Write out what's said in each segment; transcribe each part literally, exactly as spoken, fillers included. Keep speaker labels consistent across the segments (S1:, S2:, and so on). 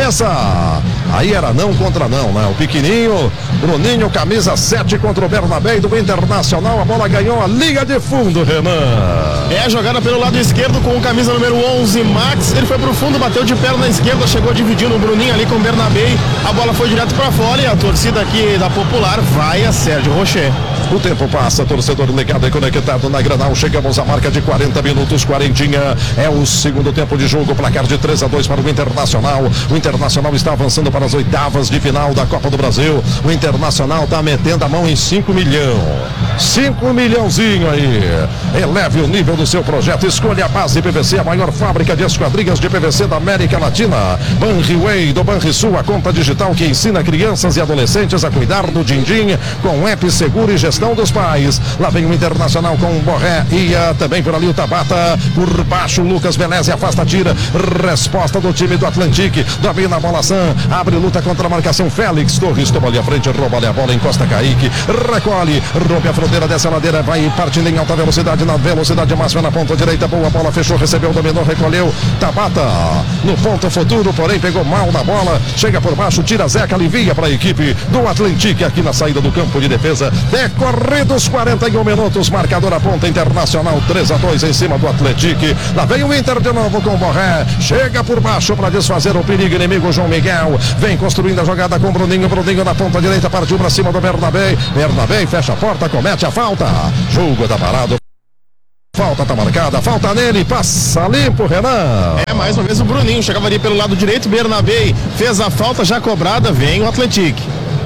S1: cabeça. Aí era não contra não, né? O pequenininho, Bruninho, camisa sete contra o Bernabéi do Internacional. A bola ganhou a linha de fundo, Renan.
S2: É, jogada pelo lado esquerdo com o camisa número onze, Max. Ele foi pro fundo, bateu de perna esquerda, chegou dividindo o Bruninho ali com o Bernabéi. A bola foi direto pra fora e a torcida aqui da Popular vai a Sérgio Rocher.
S1: O tempo passa, torcedor ligado e conectado na Granal. Chegamos à marca de quarenta minutos, quarentinha. É o segundo tempo de jogo, placar de três a dois para o Internacional. O Internacional está avançando para as oitavas de final da Copa do Brasil. O Internacional está metendo a mão em cinco milhões. cinco milhãozinho aí. Eleve o nível do seu projeto. Escolha a base P V C, a maior fábrica de esquadrias de P V C da América Latina. Banriway do Banrisul, a conta digital que ensina crianças e adolescentes a cuidar do din-din com app seguro e gestão dos pais. Lá vem o Internacional com o Borré e uh, também por ali o Tabata. Por baixo, Lucas Beleze afasta, tira. Resposta do time do Atlético. Domina a bola Sam. Abre luta contra a marcação. Félix Torres toma ali a frente, rouba ali a bola, encosta Kaique. Recolhe, rompe a fronteira dessa ladeira. Vai partindo em alta velocidade, na velocidade máxima na ponta direita. Boa bola, fechou, recebeu, dominou, recolheu. Tabata no ponto futuro, porém pegou mal na bola. Chega por baixo, tira Zeca, alivia para a equipe do Atlético aqui na saída do campo de defesa. Decorridos quarenta e um minutos, marcador aponta Internacional três a dois em cima do Atlético. Lá vem o Inter de novo com o Borré. Chega por baixo para desfazer o perigo inimigo. João Miguel vem construindo a jogada com o Bruninho. Bruninho na ponta direita, partiu para cima do Bernabéi. Bernabéi fecha a porta, comete a falta. Jogo tá parado. Falta tá marcada, falta nele, passa limpo, Renan.
S2: É, mais uma vez o Bruninho, chegava ali pelo lado direito, Bernabéi fez a falta já cobrada, vem o Atlético.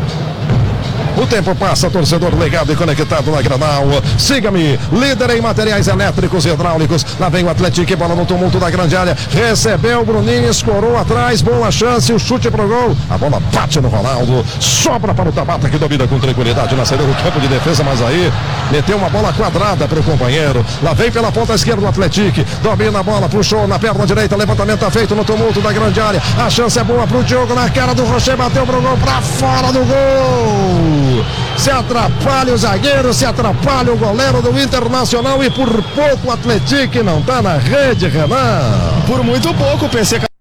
S1: O tempo passa, torcedor ligado e conectado na Granal. Siga-me, líder em materiais elétricos e hidráulicos. Lá vem o Atlético, bola no tumulto da grande área. Recebeu o Bruninho, escorou atrás, boa chance, o chute pro gol. A bola bate no Ronaldo, sobra para o Tabata que domina com tranquilidade na saída do campo de defesa, mas aí meteu uma bola quadrada para o companheiro. Lá vem pela ponta esquerda do Atlético, domina a bola, puxou na perna direita, levantamento tá feito no tumulto da grande área. A chance é boa pro Diogo na cara do Rocher, bateu pro gol, para fora do gol. Se atrapalha o zagueiro, se atrapalha o goleiro do Internacional e por pouco o Atlético não tá na rede, Renan.
S2: Por muito pouco, o P C